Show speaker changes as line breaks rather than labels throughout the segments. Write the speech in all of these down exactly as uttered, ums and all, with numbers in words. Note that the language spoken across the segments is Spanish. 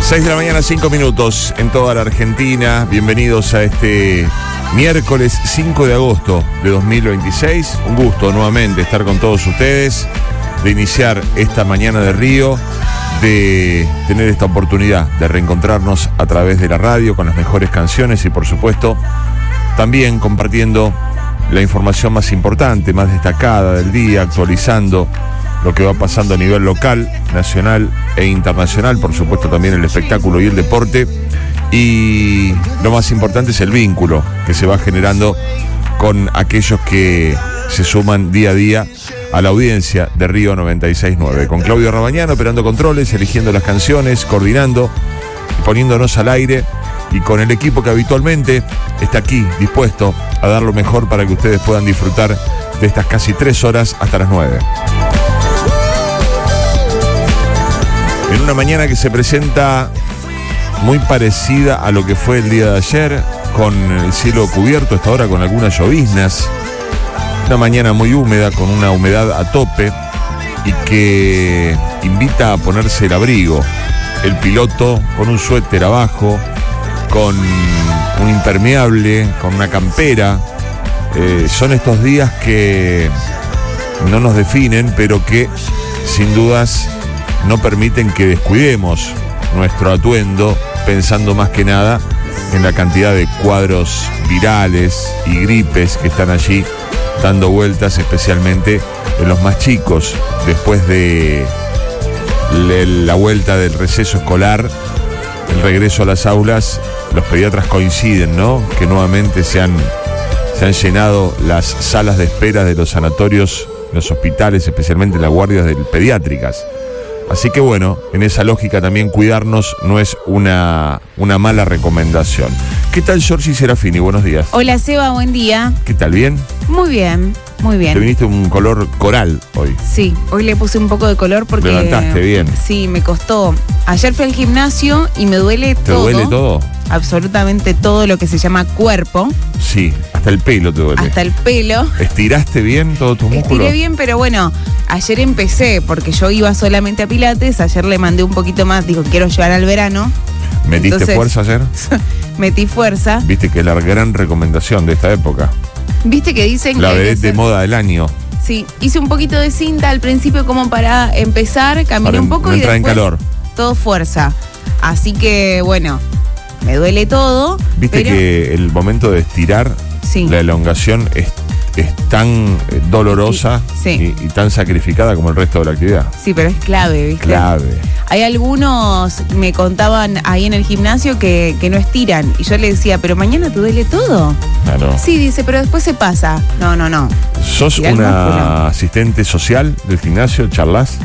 seis de la mañana, cinco minutos en toda la Argentina. Bienvenidos a este miércoles cinco de agosto de dos mil veintiséis. Un gusto nuevamente estar con todos ustedes, de iniciar esta mañana de Río, de tener esta oportunidad de reencontrarnos a través de la radio con las mejores canciones y, por supuesto, también compartiendo la información más importante, más destacada del día, actualizando lo que va pasando a nivel local, nacional e internacional, por supuesto también el espectáculo y el deporte, y lo más importante es el vínculo que se va generando con aquellos que se suman día a día a la audiencia de Río noventa y seis nueve, con Claudio Rabañano operando controles, eligiendo las canciones, coordinando, poniéndonos al aire, y con el equipo que habitualmente está aquí dispuesto a dar lo mejor para que ustedes puedan disfrutar de estas casi tres horas hasta las nueve. En una mañana que se presenta muy parecida a lo que fue el día de ayer, con el cielo cubierto hasta ahora con algunas lloviznas, una mañana muy húmeda, con una humedad a tope y que invita a ponerse el abrigo. El piloto con un suéter abajo, con un impermeable, con una campera. Eh, son estos días que no nos definen, pero que sin dudas no permiten que descuidemos nuestro atuendo, pensando más que nada en la cantidad de cuadros virales y gripes que están allí dando vueltas, especialmente en los más chicos. Después de la vuelta del receso escolar, el regreso a las aulas, los pediatras coinciden, ¿no?, que nuevamente se han, se han llenado las salas de espera de los sanatorios, los hospitales, especialmente las guardias de pediátricas. Así que bueno, en esa lógica también cuidarnos no es una, una mala recomendación. ¿Qué tal, Georgie Serafini? Buenos días.
Hola, Seba, buen día.
¿Qué tal? ¿Bien?
Muy bien, muy bien.
Te viniste un color coral hoy.
Sí, hoy le puse un poco de color porque...
Levantaste bien.
Sí, me costó. Ayer fui al gimnasio y me duele
¿Te
todo.
¿Te duele todo?
Absolutamente todo lo que se llama cuerpo.
Sí, hasta el pelo te duele.
Hasta el pelo.
¿Estiraste bien todos tus músculos?
Estiré bien, pero bueno, ayer empecé porque yo iba solamente a Pilates. Ayer le mandé un poquito más, digo, quiero llegar al verano.
¿Metiste
Entonces,
fuerza ayer?
Metí fuerza.
Viste que es la gran recomendación de esta época.
Viste que dicen
la
que... La
vedette de moda del año.
Sí, hice un poquito de cinta al principio como para empezar, caminé
para
un poco
no
y
entrar
después
en calor.
Todo fuerza. Así que, bueno, me duele todo.
Viste
pero...
que el momento de estirar,
sí,
la elongación es, es tan dolorosa
sí,
y, y tan sacrificada como el resto de la actividad.
Sí, pero es clave, ¿viste?
Clave.
Hay algunos, me contaban ahí en el gimnasio que, que no estiran. Y yo le decía, ¿pero mañana te duele todo?
Claro.
Sí, dice, pero después se pasa. No, no, no.
¿Sos
Tirá el músculo.
una asistente social del gimnasio? ¿Charlas?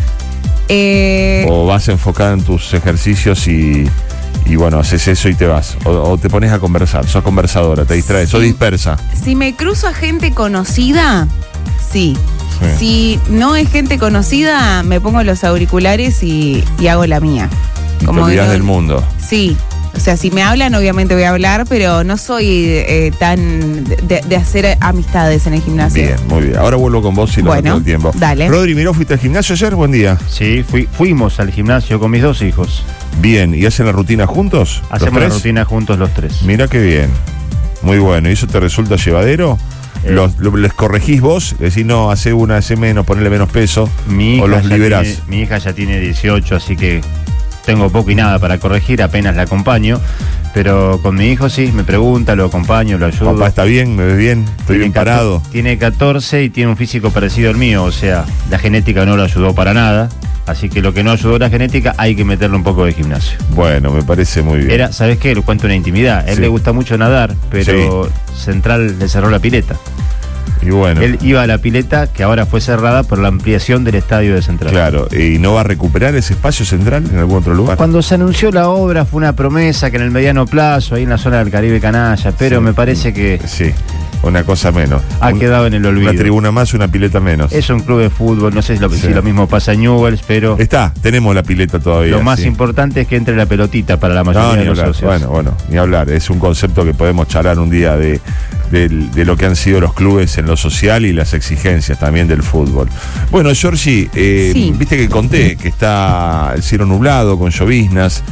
Eh...
¿O vas enfocada en tus ejercicios y, y bueno, haces eso y te vas? O, o te pones a conversar, sos conversadora, te distraes,
Sí.
sos dispersa.
Si me cruzo a gente conocida, sí.
Sí.
Si no es gente conocida, me pongo los auriculares y, y hago la mía.
Y te olvidás
no-
del mundo.
Sí. O sea, si me hablan, obviamente voy a hablar, pero no soy eh, tan de, de hacer amistades en el gimnasio.
Bien, muy bien. Ahora vuelvo con vos y lo
Bueno,
todo el tiempo.
dale.
Rodri, miró, ¿fuiste al gimnasio ayer? Buen día.
Sí, fui, fuimos al gimnasio con mis dos hijos.
Bien, ¿y hacen la rutina juntos? ¿Los
Hacemos la
tres?
rutina juntos los tres.
Mira qué bien. Muy bueno. ¿Y eso te resulta llevadero?
Eh.
Los, lo- ¿Les corregís vos? Decís, no, hace una, hace menos, ponerle menos peso.
Mi hija,
¿O los
ya
liberás?
tiene, mi hija ya tiene dieciocho, así que tengo poco y nada para corregir, apenas la acompaño. Pero con mi hijo sí, me pregunta, lo acompaño, lo ayudo.
Papá, ¿está bien? ¿Me ves bien? ¿Estoy
Tiene
bien
catorce
parado?
Tiene catorce y tiene un físico parecido al mío, o sea, la genética no lo ayudó para nada. Así que lo que no ayudó la genética hay que meterle un poco de gimnasio.
Bueno, me parece muy bien.
Era, ¿sabes qué? Le cuento una intimidad. A él
Sí.
le gusta mucho nadar, pero Central le cerró la pileta.
Y bueno,
Él iba a la pileta que ahora fue cerrada por la ampliación del estadio de Central.
claro. ¿Y no va a recuperar ese espacio central en algún otro lugar?
Cuando se anunció la obra fue una promesa que en el mediano plazo, ahí en la zona del Caribe Canalla, pero
Sí.
me parece que
Sí, una cosa menos.
ha
Un-
quedado en el olvido.
Una tribuna más, una pileta menos.
Es un club de fútbol, no sé si lo,
Sí.
si lo mismo pasa en Newell's, pero
Está, tenemos la pileta todavía.
lo más
sí.
importante es que entre la pelotita para la mayoría
No, ni
de los
hablar.
socios.
Bueno, bueno, ni hablar. Es un concepto que podemos charlar un día de, de, de lo que han sido los clubes en lo social y las exigencias también del fútbol. Bueno, Georgie, eh,
Sí.
viste que conté que está el cielo nublado con lloviznas,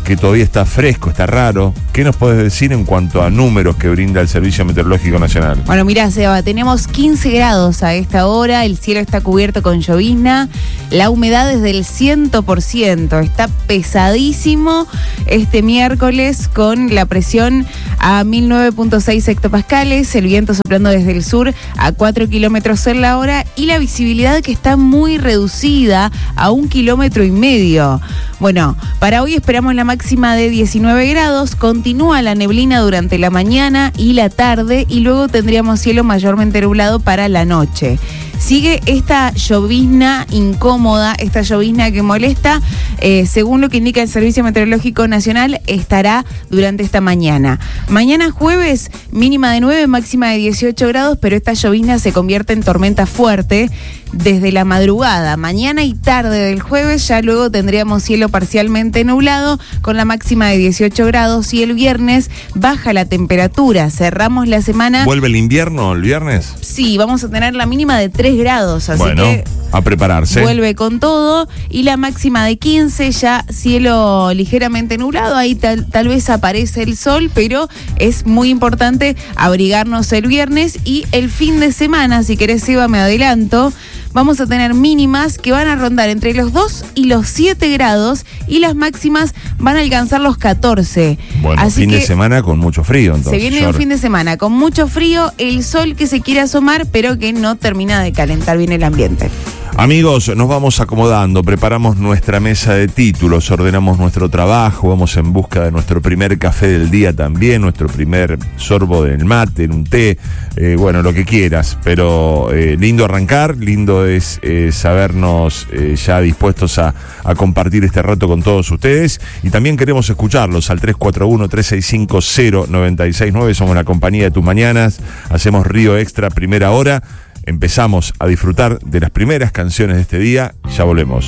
que todavía está fresco, está raro. ¿Qué nos podés decir en cuanto a números que brinda el Servicio Meteorológico Nacional?
Bueno, mirá, Seba, tenemos quince grados a esta hora, el cielo está cubierto con llovizna, la humedad es del cien por ciento, está pesadísimo este miércoles con la presión a mil nueve punto seis hectopascales, el viento soplando desde el sur a cuatro kilómetros en la hora y la visibilidad que está muy reducida a un kilómetro y medio. Bueno, para hoy esperamos la máxima de diecinueve grados, continúa la neblina durante la mañana y la tarde y luego tendríamos cielo mayormente nublado para la noche. Sigue esta llovizna incómoda, esta llovizna que molesta, eh, según lo que indica el Servicio Meteorológico Nacional, estará durante esta mañana. Mañana jueves, mínima de nueve, máxima de dieciocho grados, pero esta llovizna se convierte en tormenta fuerte desde la madrugada. Mañana y tarde del jueves ya luego tendríamos cielo parcialmente nublado con la máxima de dieciocho grados y el viernes baja la temperatura. Cerramos la semana.
¿Vuelve el invierno el viernes?
Sí, vamos a tener la mínima de tres grados, así
bueno,
que
a prepararse.
Vuelve con todo y la máxima de quince, ya cielo ligeramente nublado, ahí tal, tal vez aparece el sol, pero es muy importante abrigarnos el viernes y el fin de semana, si querés, Eva, me adelanto. Vamos a tener mínimas que van a rondar entre los dos y los siete grados y las máximas van a alcanzar los catorce.
Bueno,
así
fin
que
de semana con mucho frío, entonces.
Se viene un fin de semana con mucho frío, el sol que se quiere asomar, pero que no termina de calentar bien el ambiente.
Amigos, nos vamos acomodando, preparamos nuestra mesa de títulos, ordenamos nuestro trabajo, vamos en busca de nuestro primer café del día también, nuestro primer sorbo del mate, en un té, eh, bueno, lo que quieras, pero eh, lindo arrancar, lindo es eh, sabernos eh, ya dispuestos a, a compartir este rato con todos ustedes y también queremos escucharlos al tres cuatro uno, tres seis cinco, cero nueve seis nueve, somos la compañía de tus mañanas, hacemos Río Extra primera hora. Empezamos a disfrutar de las primeras canciones de este día. Ya volvemos.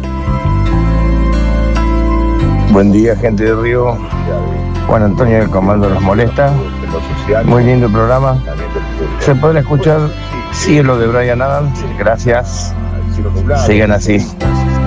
Buen día, gente de Río. Juan Antonio del Comando los molesta. Muy lindo programa. Se podrá escuchar Cielo de Bryan Adams. Gracias. Sigan así.